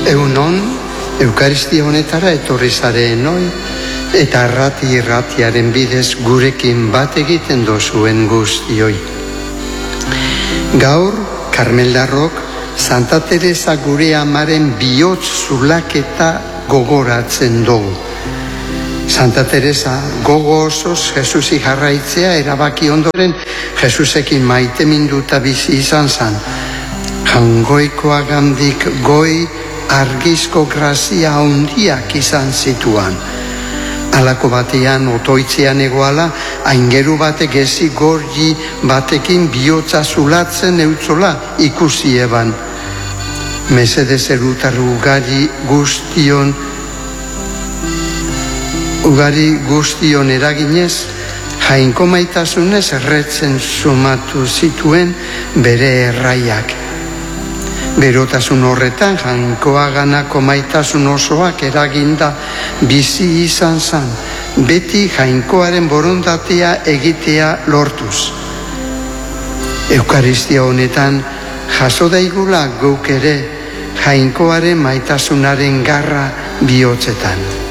Egunon, Eukaristia honetara etorri zaren hoi, eta irratiaren bidez gurekin bat egiten dozuen guztioi. Gaur, Karmeldarrok, Santa Teresa gure amaren bihotz zulaketa gogoratzen dugu. Santa Teresa gogo osoz Jesusi jarraitzea erabaki ondoren Jesusekin maiteminduta bizi izan zan. Jangoikoagandik goi argizko grazia handiak izan zituan. Halako batean otoitzean egoala, aingeru batek ezi gorgi batekin bihotza zulatzen eutzola ikusi eban. Mesedez erutar ugari guztion eraginez, jainko maitasunez erretzen sumatu zituen bere erraiak. Berotasun horretan jainkoaganako maitasun osoak eraginda bizi izan zan, beti jainkoaren borondatea egitea lortuz. Eukaristia honetan jaso daigula guk ere jainkoaren maitasunaren garra bihotzetan.